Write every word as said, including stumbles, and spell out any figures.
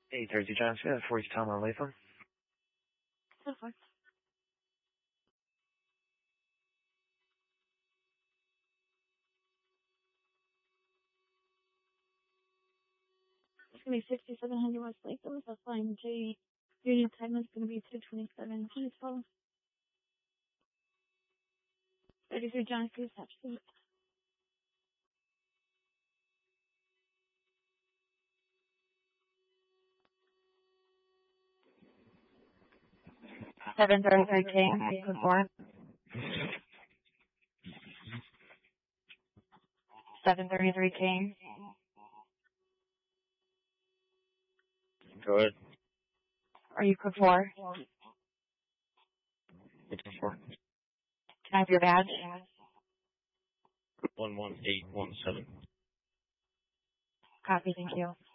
eight thirty John Smith, forty Tom on Latham. So far. It's going to be sixty-seven hundred West Latham. So flying J. Union time is going to be two twenty-seven. Please follow. thirty-three John Smith, absolute. seven thirty-three King, good morning. seven thirty-three King. Go ahead. Are you code four? What's it for? Can I have your badge? one one eight one seven. Copy, thank you.